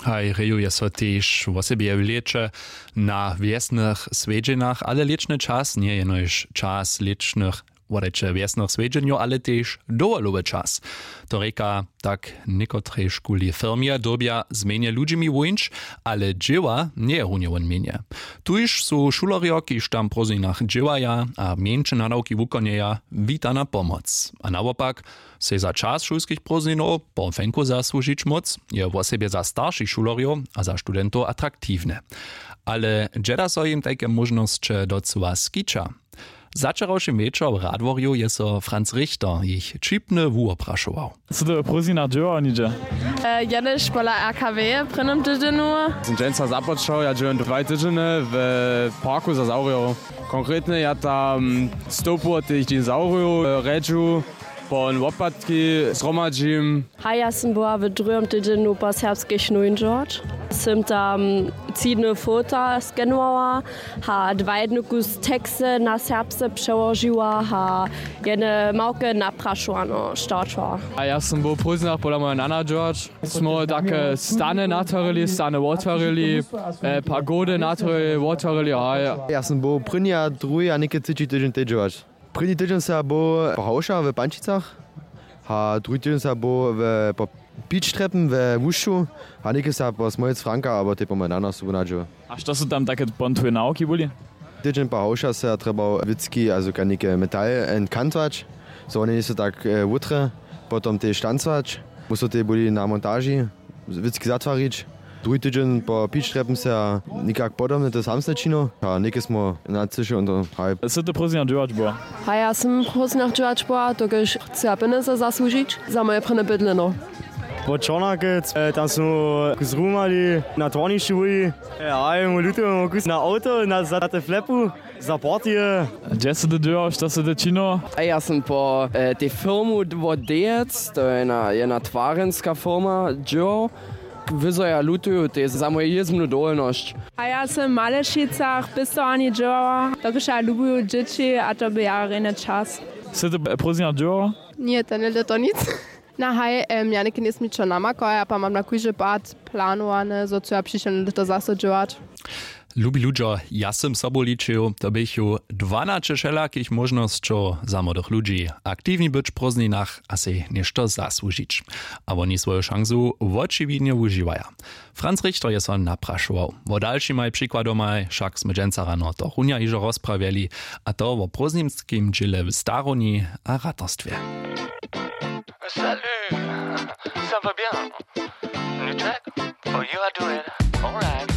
Haj rejuje so tež o sebie v lieče na wiesnych svedženach, ale liečny čas nie je nož čas liečnych woreče wiesnych svedženju, ale tež dowolowy čas. To reka tak niekotrej škuli firmie dobia zmenie ľudźmi wunč, ale dzieła nie runie on mienie. Tuż sú šulorio, kiž tam prozinach dziewaja a mieńcze nadawki wukonieja witana pomoc. A naopak se za čas šulskich prozinov po fenku zasłužić moc je vo sebie za starších šulorio a za studentov atraktívne. Ale džeda so im také možnosť docela skiča. Zaczarałszym wieczor w Radworju jest Franz Richter ich čipne wuopraszował. Co to prozina dzieła nidzie? Jene szkola RKW prynym tydzieniu. Jsem dženca započal, ja džujem 2 tydzieny w parku za zauriu. Konkretnie ja tam stopu od tych dinozauriów, redżu, po łopatki zromadzim. Ja sam była w drugim tydzieniu po serbskich Nuen George. Sam tam cidne fota skenowała, dwajnus teksty na serbsce przełożyła, jedne małke napraszano starczyła. A ja sam był próżnach pola moja nana George. Smo takie stany natworili, stany otworili, pagody otworili. Ja sam był prynny a drugi a niekie tydzień tej George. První týden sa bol po Hauša v Pančicach a druhý týden sa bol po Pičtreppen v Vušu a niekde sa po Smolec Franka, alebo po Manana sú nadžo. A što sú tam také pontuje nauky boli? Týden po Hauša sa trebal vždycky, also nejaké metal enkantovať, so oni sa tak utre, potom tie štancovať, musú tie boli na montáži, vždycky zatvariť. Druhý týden po Pičtreppen sa nikak podobne to sam nečino a niekde smo na ciši und halb. Co to prozina George była? Ja sam prozina George była, to když chce peníze zasłužić za moje prvé bydleno. Po Čornakec, tam smo zrumali na tvorništi uji, a jemu lutujemo na auto, za te flepu, za partije. Gdzie se to dzieło, što se to čino? Ja sam po tej firmu Dvodec, to je jedna tvarenska firma, dzieło. Wyzoja lutuju, to jest za moje jezmnu dolność. A ja sam w Malešicach bysto ani działała, dokud ja lubię dzieci, a to by ja rejny czas. Co to prozina dzieło? Nie, to nie to nic. Na haj, ja nie kiedyś mi čo namakaja, pa mam na kujże bad planowane, so co ja przyszedł to zase działać. Lubi ludzie, ja sam sobą liczył, to bych ju 12 wszelakich możnością za młodych ludzi aktywni być w prózdninach a se nešto zasłużyć. A oni swoją szansę očividnie używają. Franz Richter jest on napraszował. O dalszymaj przykładomaj wszak sme dżęca rano to runia iżo rozprawiali, a to o prózdninskim dziele w Staroni a ratarstwie. Salut, ça va bien? New track? Oh, you are doing alright.